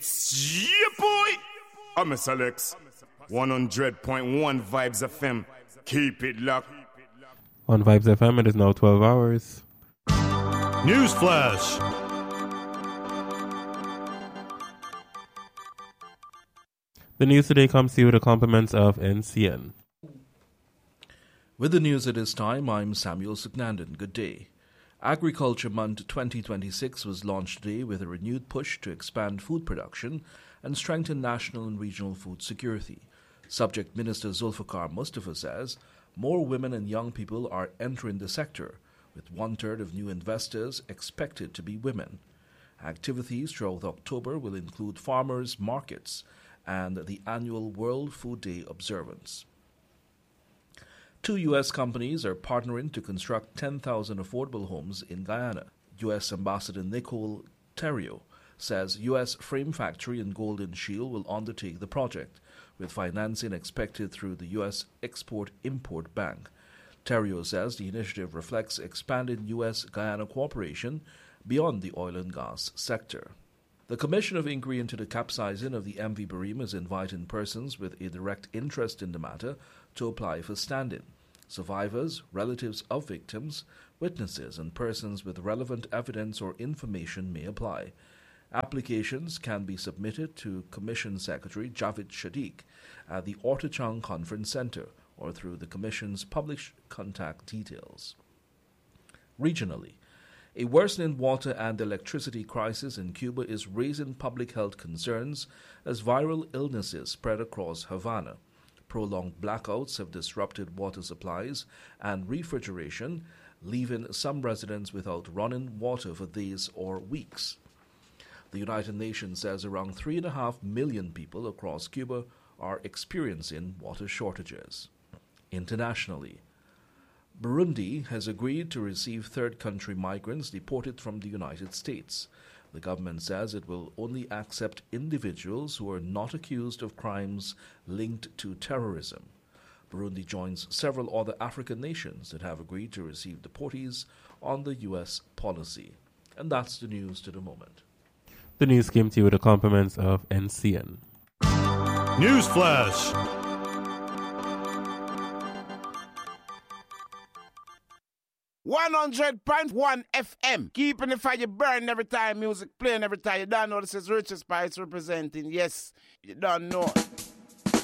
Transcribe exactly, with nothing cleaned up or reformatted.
It's yeah, boy. I'm Mister Alex. one hundred point one Vibes F M. Keep it locked. On Vibes F M, it is now twelve hours. Newsflash. The news today comes to you with the compliments of N C N. With the news at this time, I'm Samuel Sugnandan. Good day. Agriculture Month twenty twenty-six was launched today with a renewed push to expand food production and strengthen national and regional food security. Subject Minister Zulfikar Mustafa says more women and young people are entering the sector, with one-third of new investors expected to be women. Activities throughout October will include farmers' markets and the annual World Food Day observance. Two U S companies are partnering to construct ten thousand affordable homes in Guyana. U S Ambassador Nicole Terrio says U S Frame Factory and Golden Shield will undertake the project, with financing expected through the U S Export-Import Bank. Terrio says the initiative reflects expanded U S-Guyana cooperation beyond the oil and gas sector. The Commission of Inquiry into the capsizing of the M V Bareem is inviting persons with a direct interest in the matter to apply for stand-in. Survivors, relatives of victims, witnesses, and persons with relevant evidence or information may apply. Applications can be submitted to Commission Secretary Javid Shadiq at the Ortachang Conference Center or through the Commission's published contact details. Regionally, a worsening water and electricity crisis in Cuba is raising public health concerns as viral illnesses spread across Havana. Prolonged blackouts have disrupted water supplies and refrigeration, leaving some residents without running water for days or weeks. The United Nations says around three and a half million people across Cuba are experiencing water shortages. Internationally, Burundi has agreed to receive third country migrants deported from the United States. The government says it will only accept individuals who are not accused of crimes linked to terrorism. Burundi joins several other African nations that have agreed to receive deportees on the U S policy. And that's the news to the moment. The news came to you with the compliments of N C N. Newsflash. one hundred point one F M. Keeping the fire burning every time music playing every time. You don't know this is Richard Spice representing. Yes, you don't know.